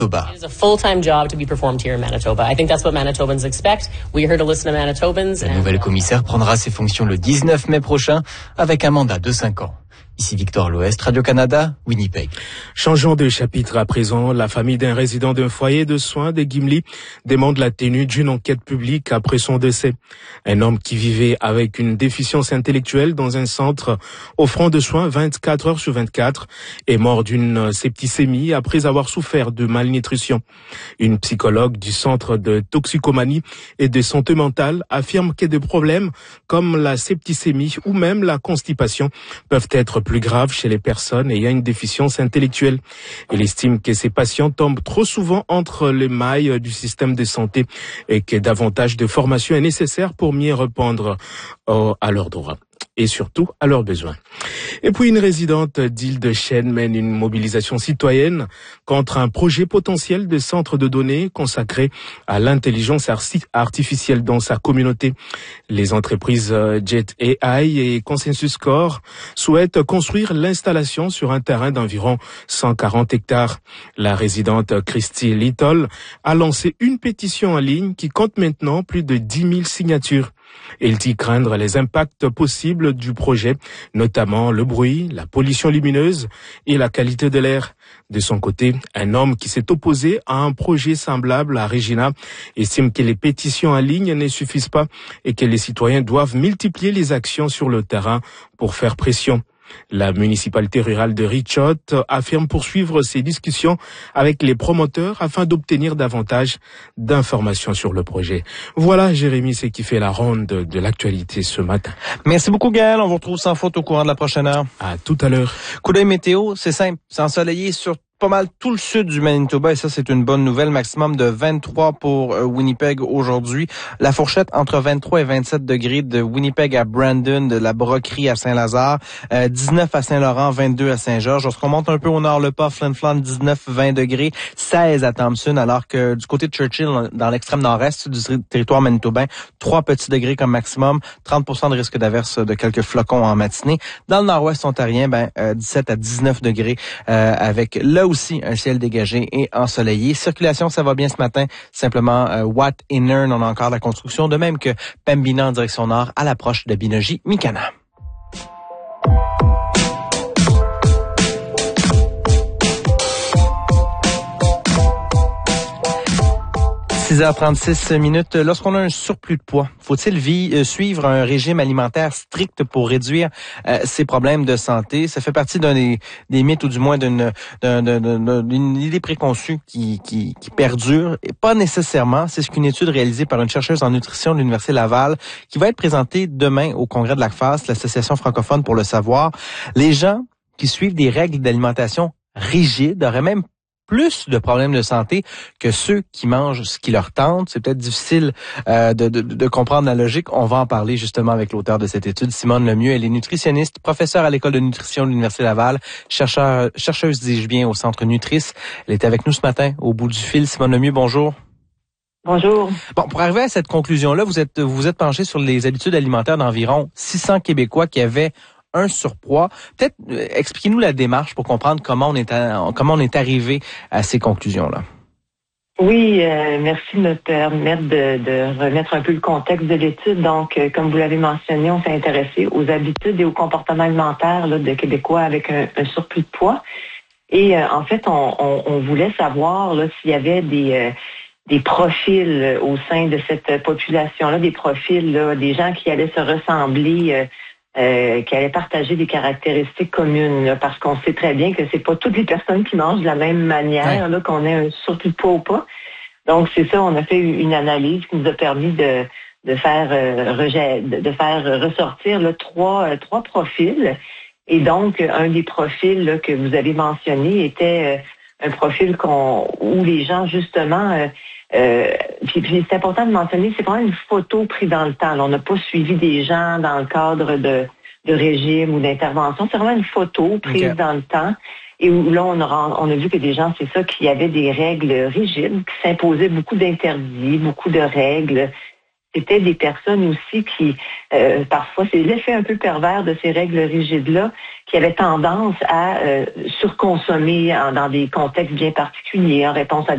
Manitoba. It is a full-time job to be performed here in Manitoba. I think that's what Manitobans expect. We're here to listen to Manitobans. La nouvelle commissaire prendra ses fonctions le 19 mai prochain avec un mandat de 5 ans. Ici Victor L'Ouest, Radio-Canada, Winnipeg. Changeons de chapitre à présent. La famille d'un résident d'un foyer de soins de Gimli demande la tenue d'une enquête publique après son décès. Un homme qui vivait avec une déficience intellectuelle dans un centre offrant de soins 24 heures sur 24 est mort d'une septicémie après avoir souffert de malnutrition. Une psychologue du centre de toxicomanie et de santé mentale affirme que des problèmes comme la septicémie ou même la constipation peuvent être plus grave chez les personnes ayant une déficience intellectuelle. Il estime que ces patients tombent trop souvent entre les mailles du système de santé et que davantage de formation est nécessaire pour mieux répondre à leurs droits et surtout à leurs besoins. Et puis une résidente d'Île-de-Chêne mène une mobilisation citoyenne contre un projet potentiel de centre de données consacré à l'intelligence artificielle dans sa communauté. Les entreprises Jet AI et Consensus Core souhaitent construire l'installation sur un terrain d'environ 140 hectares. La résidente Christy Little a lancé une pétition en ligne qui compte maintenant plus de 10 000 signatures. Il dit craindre les impacts possibles du projet, notamment le bruit, la pollution lumineuse et la qualité de l'air. De son côté, un homme qui s'est opposé à un projet semblable à Regina estime que les pétitions en ligne ne suffisent pas et que les citoyens doivent multiplier les actions sur le terrain pour faire pression. La municipalité rurale de Richot affirme poursuivre ses discussions avec les promoteurs afin d'obtenir davantage d'informations sur le projet. Voilà, Jérémy, c'est qui fait la ronde de l'actualité ce matin. Merci beaucoup, Gaël. On vous retrouve sans faute au courant de la prochaine heure. À tout à l'heure. Coup d'œil météo, c'est simple. C'est ensoleillé sur pas mal tout le sud du Manitoba et ça, c'est une bonne nouvelle. Maximum de 23 pour Winnipeg aujourd'hui. La fourchette entre 23 et 27 degrés de Winnipeg à Brandon, de la Broquerie à Saint-Lazare, 19 à Saint-Laurent, 22 à Saint-Georges. Lorsqu'on monte un peu au nord, le pas, Flin Flon, 19-20 degrés, 16 à Thompson, alors que du côté de Churchill, dans l'extrême nord-est du territoire manitobain, 3 petits degrés comme maximum, 30% de risque d'averse de quelques flocons en matinée. Dans le nord-ouest ontarien, 17 à 19 degrés, avec là aussi un ciel dégagé et ensoleillé. Circulation, ça va bien ce matin. Simplement, Watt et Nairn, on a encore la construction, de même que Pembina en direction nord à l'approche de Binogi-Mikana. 6h36. Lorsqu'on a un surplus de poids, faut-il suivre un régime alimentaire strict pour réduire ces problèmes de santé? Ça fait partie d'un des mythes ou du moins d'une idée préconçue qui perdure. Et pas nécessairement. C'est ce qu'une étude réalisée par une chercheuse en nutrition de l'Université Laval qui va être présentée demain au congrès de l'ACFAS, l'Association francophone pour le savoir. Les gens qui suivent des règles d'alimentation rigides auraient même plus de problèmes de santé que ceux qui mangent ce qui leur tente. C'est peut-être difficile de comprendre la logique. On va en parler justement avec l'auteur de cette étude, Simone Lemieux. Elle est nutritionniste, professeure à l'École de nutrition de l'Université Laval, chercheuse, dis-je bien, au Centre Nutris. Elle est avec nous ce matin au bout du fil. Simone Lemieux, bonjour. Bonjour. Bon, pour arriver à cette conclusion-là, vous êtes penché sur les habitudes alimentaires d'environ 600 Québécois qui avaient un surpoids. Peut-être expliquez-nous la démarche pour comprendre comment on est arrivé à ces conclusions-là. Oui, merci de me permettre de remettre un peu le contexte de l'étude. Donc, comme vous l'avez mentionné, on s'est intéressé aux habitudes et aux comportements alimentaires de Québécois avec un surplus de poids. Et en fait, on voulait savoir s'il y avait des profils au sein de cette population-là, des profils, des gens qui allaient se ressembler, qui allaient partager des caractéristiques communes, là, parce qu'on sait très bien que c'est pas toutes les personnes qui mangent de la même manière, là, qu'on ait un surplus de poids ou pas. Donc c'est ça, on a fait une analyse qui nous a permis de faire ressortir là, trois profils. Et donc un des profils là, que vous avez mentionné était un profil où les gens justement puis c'est important de mentionner, c'est vraiment une photo prise dans le temps. Là, on n'a pas suivi des gens dans le cadre de régime ou d'intervention. C'est vraiment une photo prise dans le temps. Et où là, on a vu que des gens, c'est ça, qui avaient des règles rigides, qui s'imposaient beaucoup d'interdits, beaucoup de règles. C'était des personnes aussi qui, parfois, c'est l'effet un peu pervers de ces règles rigides-là, qui avaient tendance à surconsommer dans des contextes bien particuliers, en réponse à